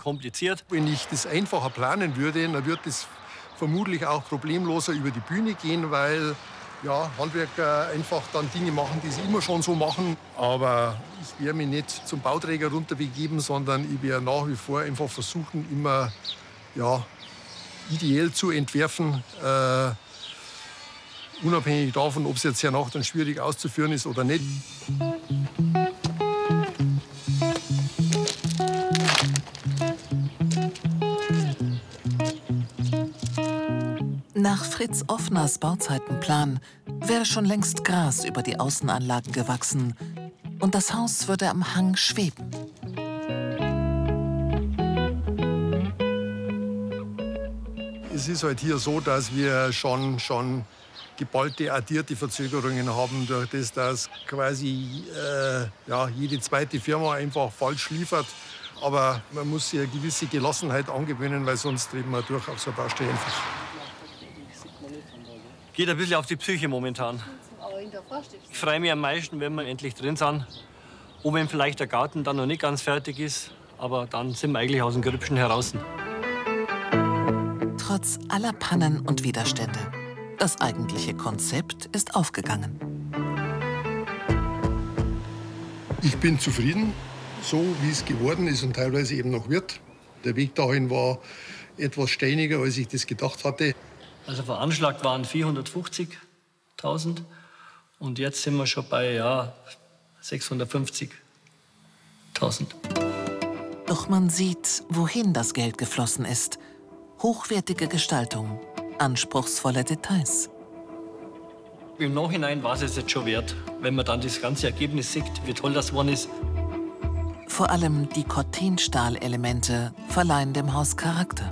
kompliziert. Wenn ich das einfacher planen würde, dann würde es vermutlich auch problemloser über die Bühne gehen, weil ja, Handwerker einfach dann Dinge machen, die sie immer schon so machen. Aber ich werde mich nicht zum Bauträger runterbegeben, sondern ich werde nach wie vor einfach versuchen, immer ja, ideell zu entwerfen. Unabhängig davon, ob es jetzt hernach dann schwierig auszuführen ist oder nicht. Nach Fritz Offners Bauzeitenplan wäre schon längst Gras über die Außenanlagen gewachsen und das Haus würde am Hang schweben. Es ist halt hier so, dass wir schon geballte, addierte Verzögerungen haben, durch das, dass quasi ja, jede zweite Firma einfach falsch liefert. Aber man muss sich eine gewisse Gelassenheit angewöhnen, weil sonst treten wir durch auf so eine Baustelle einfach. Geht ein bisschen auf die Psyche momentan. Ich freue mich am meisten, wenn wir endlich drin sind. Auch wenn vielleicht der Garten dann noch nicht ganz fertig ist, aber dann sind wir eigentlich aus dem Grübschen heraus. Trotz aller Pannen und Widerstände. Das eigentliche Konzept ist aufgegangen. Ich bin zufrieden, so wie es geworden ist und teilweise eben noch wird. Der Weg dahin war etwas steiniger, als ich das gedacht hatte. Also veranschlagt waren 450.000 und jetzt sind wir schon bei ja, 650.000. Doch man sieht, wohin das Geld geflossen ist. Hochwertige Gestaltung, anspruchsvolle Details. Im Nachhinein war es jetzt schon wert, wenn man dann das ganze Ergebnis sieht, wie toll das geworden ist. Vor allem die Cortenstahlelemente verleihen dem Haus Charakter.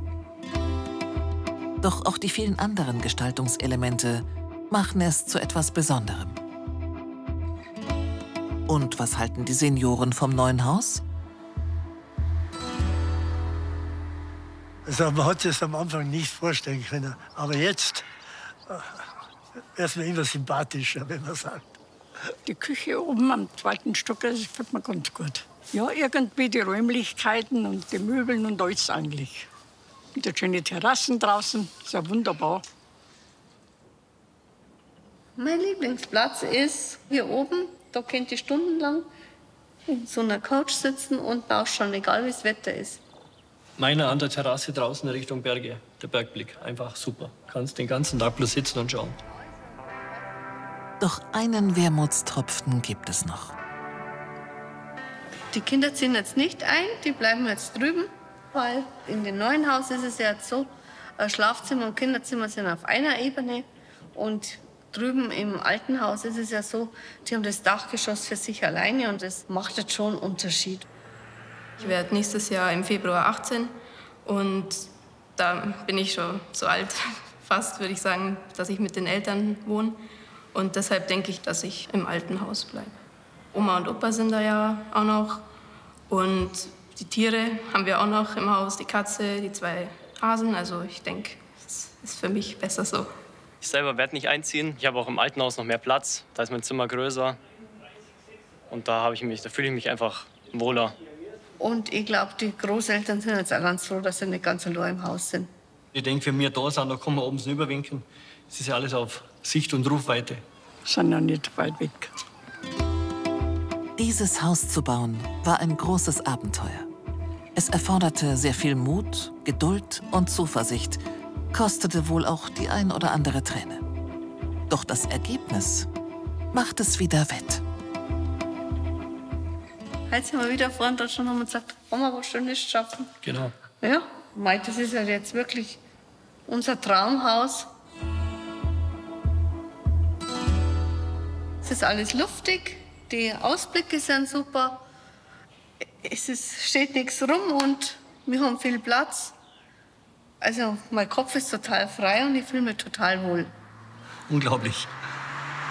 Doch auch die vielen anderen Gestaltungselemente machen es zu etwas Besonderem. Und was halten die Senioren vom neuen Haus? Also man hat sich das am Anfang nicht vorstellen können. Aber jetzt wäre es mir immer sympathischer, wenn man sagt. Die Küche oben am zweiten Stock, das gefällt mir ganz gut. Ja, irgendwie die Räumlichkeiten und die Möbeln und alles eigentlich. Wieder schöne Terrassen draußen, ist ja wunderbar. Mein Lieblingsplatz ist hier oben. Da könnt ihr stundenlang in so einer Couch sitzen und lauschen, egal wie das Wetter ist. Meiner an der Terrasse draußen Richtung Berge, der Bergblick, einfach super. Kannst den ganzen Tag bloß sitzen und schauen. Doch einen Wermutstropfen gibt es noch. Die Kinder ziehen jetzt nicht ein, die bleiben jetzt drüben. Weil in dem neuen Haus ist es ja jetzt so, Schlafzimmer und Kinderzimmer sind auf einer Ebene. Und drüben im alten Haus ist es ja so, die haben das Dachgeschoss für sich alleine und das macht jetzt schon einen Unterschied. Ich werde nächstes Jahr im Februar 18 und da bin ich schon so alt, fast würde ich sagen, dass ich mit den Eltern wohne. Und deshalb denke ich, dass ich im alten Haus bleibe. Oma und Opa sind da ja auch noch und die Tiere haben wir auch noch im Haus, die Katze, die 2 Hasen. Also ich denke, es ist für mich besser so. Ich selber werde nicht einziehen. Ich habe auch im alten Haus noch mehr Platz. Da ist mein Zimmer größer. Und da fühle ich mich einfach wohler. Und ich glaube, die Großeltern sind jetzt auch ganz froh, dass sie nicht ganz allein im Haus sind. Ich denke, wenn wir da sind, da kann man oben rüberwinken. Es ist ja alles auf Sicht- und Rufweite. Sind ja nicht weit weg. Dieses Haus zu bauen, war ein großes Abenteuer. Es erforderte sehr viel Mut, Geduld und Zuversicht, kostete wohl auch die ein oder andere Träne. Doch das Ergebnis macht es wieder wett. Heute sind wir wieder vorhin dort schon haben wir gesagt, wollen wir was Schönes schaffen. Genau. Ja, mei, das ist ja jetzt wirklich unser Traumhaus. Es ist alles luftig, die Ausblicke sind super. Steht nichts rum und wir haben viel Platz. Also mein Kopf ist total frei und ich fühle mich total wohl. Unglaublich.